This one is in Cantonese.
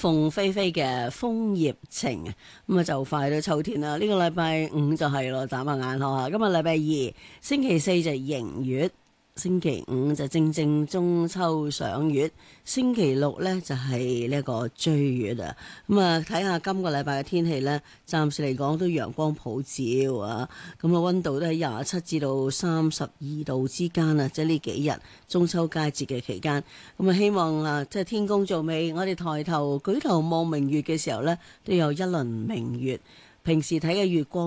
鳳飛飛嘅楓葉情，咁啊就快到秋天啦。呢個禮拜五就係咯，眨下眼嗬。今日禮拜二，星期四就係迎月。星期五就正正中秋賞月，星期六呢就係呢一個追月啊！咁啊，睇下今個禮拜嘅天氣呢，暫時嚟講都陽光普照啊！咁啊，溫度都喺27至到32度之間啊！即係呢幾日中秋佳節嘅期間，咁啊，希望啊，即係天公造美，我哋抬頭舉頭望明月嘅時候呢，都有一輪明月。平時睇嘅月光